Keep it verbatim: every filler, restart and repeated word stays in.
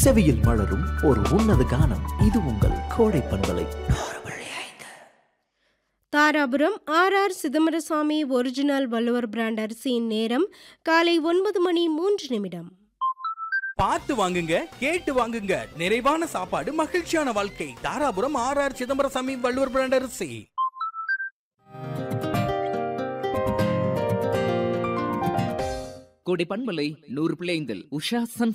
செவியில் மலரும் ஒரு உன்னத கானம். இது உங்கள் கோடை பண்பலை. Dharapuram R R Chidambarasamy original Valluvar brand அரிசியின் நேரம் காலை ஒன்பது மணி மூன்று நிமிடம். பார்த்து வாங்குங்க, கேட்டு வாங்குங்க. நிறைவான சாப்பாடு, மகிழ்ச்சியான வாழ்க்கை. Dharapuram R R Chidambarasamy Valluvar brand அரிசி. கோடை பண்பலை நூறு பிள்ளைந்தில் உஷா சன்